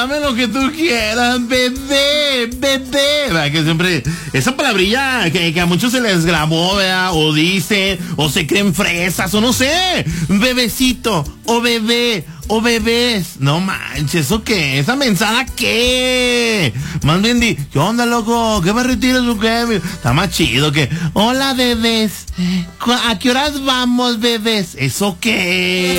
dame lo que tú quieras, bebé, bebé. ¿Verdad? Que siempre, esa palabrilla que a muchos se les grabó, ¿verdad? O dicen, o se creen fresas, o no sé, bebecito, o bebé, o bebés. No manches, ¿eso qué? ¿Esa mensada qué? Más bien ¿qué onda, loco? ¿Qué me retiras o qué? Está más chido que, hola, bebés. ¿A qué horas vamos, bebés? ¿Eso qué?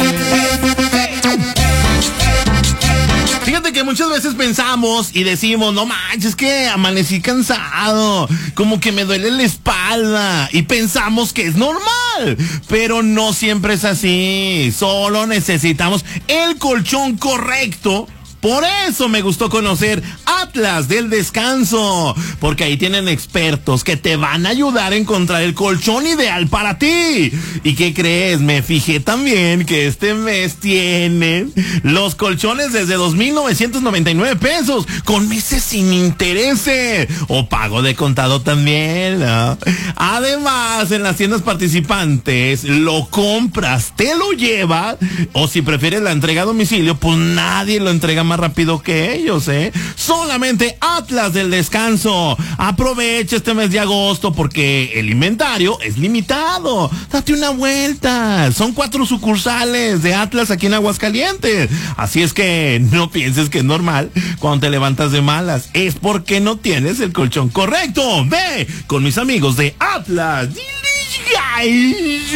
Fíjate que muchas veces pensamos y decimos, no manches, que amanecí cansado, como que me duele la espalda, y pensamos que es normal, pero no siempre es así. Solo necesitamos el colchón correcto. Por eso me gustó conocer Atlas del Descanso, porque ahí tienen expertos que te van a ayudar a encontrar el colchón ideal para ti. ¿Y qué crees? Me fijé también que este mes tienen los colchones desde 2,999 pesos, con meses sin intereses, o pago de contado también, ¿no? Además, en las tiendas participantes, lo compras, te lo llevas, o si prefieres la entrega a domicilio, pues nadie lo entrega más rápido que ellos, ¿eh? Solamente Atlas del Descanso. Aprovecha este mes de agosto porque el inventario es limitado. Date una vuelta. Son 4 sucursales de Atlas aquí en Aguascalientes. Así es que no pienses que es normal cuando te levantas de malas. Es porque no tienes el colchón correcto. Ve con mis amigos de Atlas.